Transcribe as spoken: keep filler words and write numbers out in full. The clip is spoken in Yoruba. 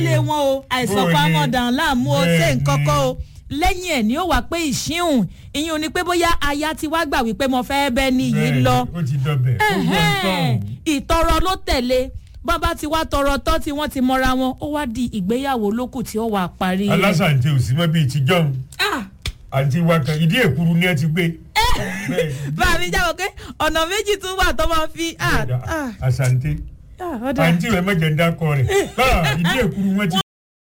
lé wọn o àìsàn pamọ́dàn láàmú o ṣe nǹkan kọ́ o lẹ́yìn ẹ̀ ni ó wà pé ìṣíhùn ìyún ni pé bóyá aya ti wá gbà wípé mo fẹ́ bẹ́ ní yìí lọ ìtọrọ ló tẹ̀lé bàbá ti wá tọrọ tọ́ tí wọ́n ti mọ́ra wọn ó wá di ìgbéyàwó lókù tí ó wà parí. alásàǹtì ò sí mọ́ bíi ti jọ́hún àǹtí wa kan ìdí èkuru ni ẹ ti gbé. bá mi jáwọ́ pé ọ̀nà méjì tún wà tó máa fi. àṣàǹtì àǹtí rẹ̀ mẹ́jẹ̀ ń dákọ̀ rẹ̀ ìdí èkuru wọn ti